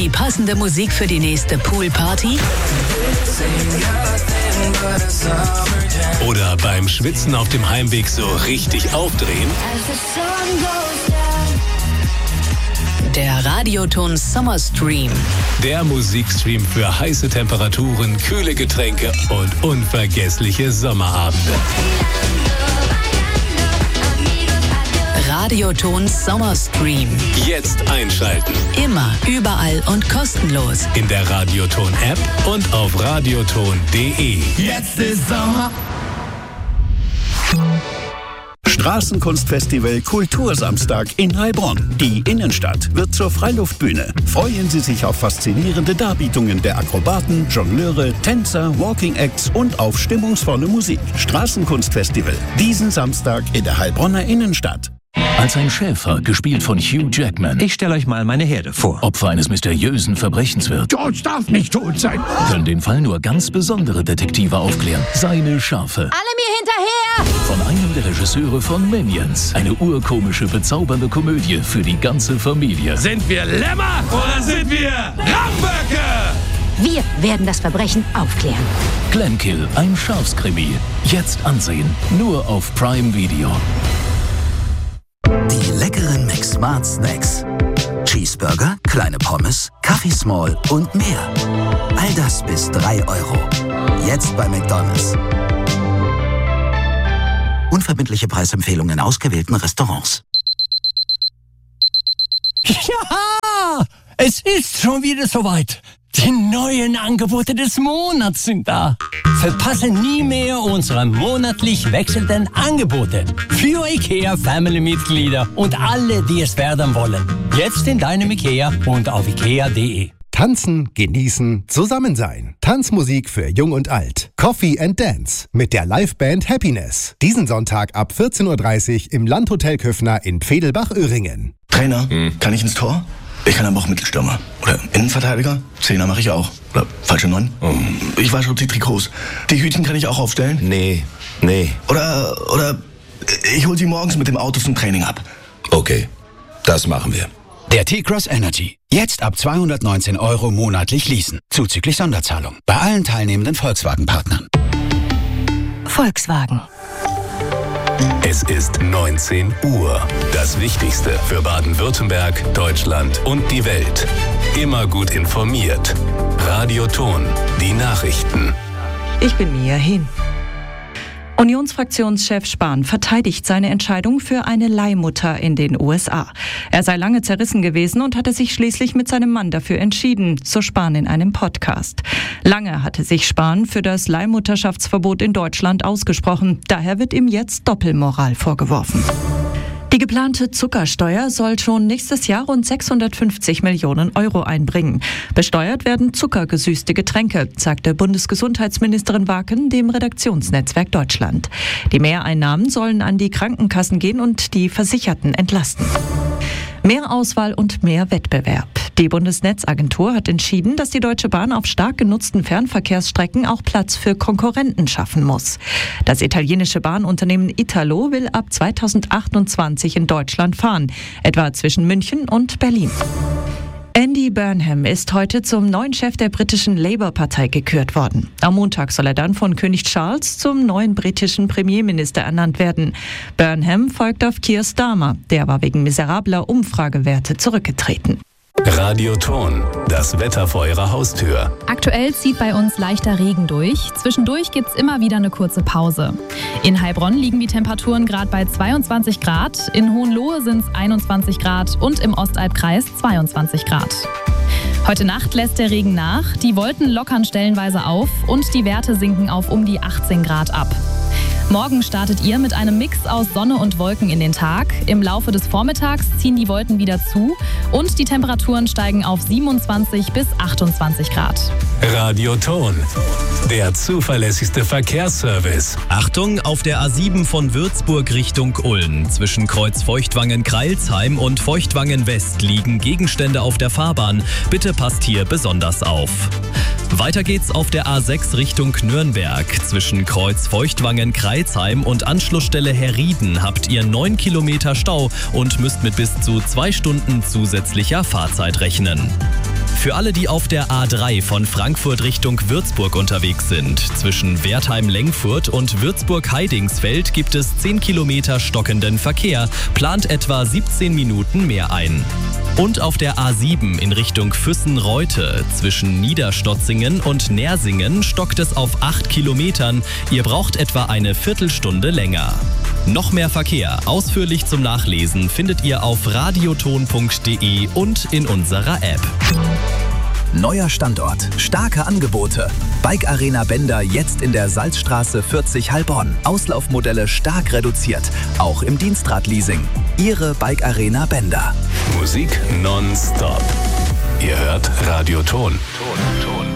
die passende Musik für die nächste Poolparty? Oder beim Schwitzen auf dem Heimweg so richtig aufdrehen? Der Radioton Summer Stream. Der Musikstream für heiße Temperaturen, kühle Getränke und unvergessliche Sommerabende. Radioton Summer Stream. Jetzt einschalten. Immer, überall und kostenlos. In der Radioton-App und auf radioton.de. Jetzt ist Sommer. Straßenkunstfestival Kultursamstag in Heilbronn. Die Innenstadt wird zur Freiluftbühne. Freuen Sie sich auf faszinierende Darbietungen der Akrobaten, Jongleure, Tänzer, Walking Acts und auf stimmungsvolle Musik. Straßenkunstfestival, diesen Samstag in der Heilbronner Innenstadt. Als ein Schäfer, gespielt von Hugh Jackman, Ich stelle euch mal meine Herde vor. Opfer eines mysteriösen Verbrechens wird, George darf nicht tot sein. können den Fall nur ganz besondere Detektive aufklären. Seine Schafe. Alle mir hinterher! Von einem der Regisseure von Minions. Eine urkomische, bezaubernde Komödie für die ganze Familie. Sind wir Lämmer oder sind wir Ramböcke? Wir werden das Verbrechen aufklären. Glenkill, ein Schafskrimi. Jetzt ansehen. Nur auf Prime Video. Die leckeren McSmart Snacks. Cheeseburger, kleine Pommes, Kaffee Small und mehr. All das bis 3 €. Jetzt bei McDonald's. Unverbindliche Preisempfehlungen in ausgewählten Restaurants. Ja, es ist schon wieder soweit. Die neuen Angebote des Monats sind da. Verpasse nie mehr unsere monatlich wechselnden Angebote. Für IKEA-Family-Mitglieder und alle, die es werden wollen. Jetzt in deinem IKEA und auf ikea.de. Tanzen, genießen, zusammen sein. Tanzmusik für Jung und Alt. Coffee and Dance mit der Liveband Happiness. Diesen Sonntag ab 14:30 Uhr im Landhotel Köffner in Pfedelbach-Öhringen. Trainer, kann ich ins Tor? Ich kann aber auch Mittelstürmer. Oder Innenverteidiger? Zehner mache ich auch. Oder falsche 9? Ich weiß schon die Trikots. Die Hütchen kann ich auch aufstellen? Nee. Oder ich hol sie morgens mit dem Auto zum Training ab. Okay, das machen wir. Der T-Cross Energy. Jetzt ab 219 € monatlich leasen. Zuzüglich Sonderzahlung. Bei allen teilnehmenden Volkswagen-Partnern. Volkswagen. Es ist 19 Uhr. Das Wichtigste für Baden-Württemberg, Deutschland und die Welt. Immer gut informiert. Radioton, die Nachrichten. Ich bin Mia Hin. Unionsfraktionschef Spahn verteidigt seine Entscheidung für eine Leihmutter in den USA. Er sei lange zerrissen gewesen und hatte sich schließlich mit seinem Mann dafür entschieden, so Spahn in einem Podcast. Lange hatte sich Spahn für das Leihmutterschaftsverbot in Deutschland ausgesprochen. Daher wird ihm jetzt Doppelmoral vorgeworfen. Die geplante Zuckersteuer soll schon nächstes Jahr rund 650 Millionen € einbringen. Besteuert werden zuckergesüßte Getränke, sagte Bundesgesundheitsministerin Waken dem Redaktionsnetzwerk Deutschland. Die Mehreinnahmen sollen an die Krankenkassen gehen und die Versicherten entlasten. Mehr Auswahl und mehr Wettbewerb. Die Bundesnetzagentur hat entschieden, dass die Deutsche Bahn auf stark genutzten Fernverkehrsstrecken auch Platz für Konkurrenten schaffen muss. Das italienische Bahnunternehmen Italo will ab 2028 in Deutschland fahren, etwa zwischen München und Berlin. Andy Burnham ist heute zum neuen Chef der britischen Labour-Partei gekürt worden. Am Montag soll er dann von König Charles zum neuen britischen Premierminister ernannt werden. Burnham folgt auf Keir Starmer. Der war wegen miserabler Umfragewerte zurückgetreten. Radioton, das Wetter vor Ihrer Haustür. Aktuell zieht bei uns leichter Regen durch. Zwischendurch gibt's immer wieder eine kurze Pause. In Heilbronn liegen die Temperaturen gerade bei 22 Grad, in Hohenlohe sind es 21 Grad und im Ostalbkreis 22 Grad. Heute Nacht lässt der Regen nach, die Wolken lockern stellenweise auf und die Werte sinken auf um die 18 Grad ab. Morgen startet ihr mit einem Mix aus Sonne und Wolken in den Tag. Im Laufe des Vormittags ziehen die Wolken wieder zu und die Temperaturen steigen auf 27 bis 28 Grad. Radioton, der zuverlässigste Verkehrsservice. Achtung, auf der A7 von Würzburg Richtung Ulm. Zwischen Kreuz Feuchtwangen-Kreilsheim und Feuchtwangen-West liegen Gegenstände auf der Fahrbahn. Bitte passt hier besonders auf. Weiter geht's auf der A6 Richtung Nürnberg. Zwischen Kreuz Feuchtwangen-Kreilsheim und Anschlussstelle Herrieden habt ihr 9 Kilometer Stau und müsst mit bis zu 2 Stunden zusätzlicher Fahrzeit rechnen. Für alle, die auf der A3 von Frankfurt Richtung Würzburg unterwegs sind, zwischen Wertheim-Lengfurt und Würzburg-Heidingsfeld gibt es 10 Kilometer stockenden Verkehr, plant etwa 17 Minuten mehr ein. Und auf der A7 in Richtung Füssen-Reute zwischen Niederstotzingen und Nersingen stockt es auf 8 Kilometern. Ihr braucht etwa eine Viertelstunde länger. Noch mehr Verkehr, ausführlich zum Nachlesen, findet ihr auf radioton.de und in unserer App. Neuer Standort, starke Angebote. Bike Arena Bender jetzt in der Salzstraße 40 Heilbronn. Auslaufmodelle stark reduziert, auch im Dienstradleasing. Ihre Bike Arena Bender. Musik nonstop. Ihr hört Radioton.